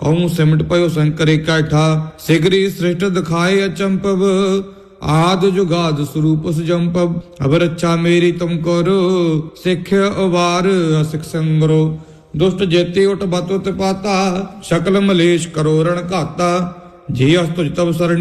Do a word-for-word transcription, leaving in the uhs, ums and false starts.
कहूँ सिमट पयो शंकर कैठा सिगरी श्रेष्ठ दिखाए अचंपव आद जुगाद स्वरूप सुजंपव अब रक्षा मेरी तुम करो सिख अवार असिख संगरो दुष्ट जेते उठ बत उत पाता शकल मलेश करो रण घाता जी अस तुझ तब सरणी